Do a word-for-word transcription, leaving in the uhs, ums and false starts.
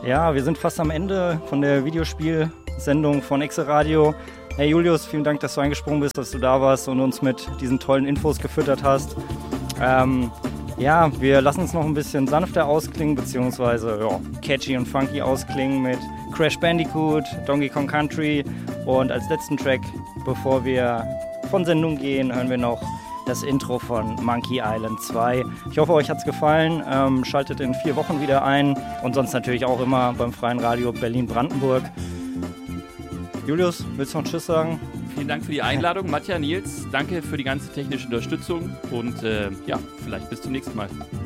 Ja, wir sind fast am Ende von der Videospielsendung von Exe Radio. Hey Julius, vielen Dank, dass du eingesprungen bist, dass du da warst und uns mit diesen tollen Infos gefüttert hast. Ähm, ja, wir lassen uns noch ein bisschen sanfter ausklingen, beziehungsweise ja, catchy und funky ausklingen mit Crash Bandicoot, Donkey Kong Country und als letzten Track, bevor wir von Sendung gehen, hören wir noch das Intro von Monkey Island zwei. Ich hoffe, euch hat es gefallen. Ähm, schaltet in vier Wochen wieder ein und sonst natürlich auch immer beim Freien Radio Berlin-Brandenburg. Julius, willst du noch Tschüss sagen? Vielen Dank für die Einladung, Matja, Nils. Danke für die ganze technische Unterstützung und äh, ja, vielleicht bis zum nächsten Mal.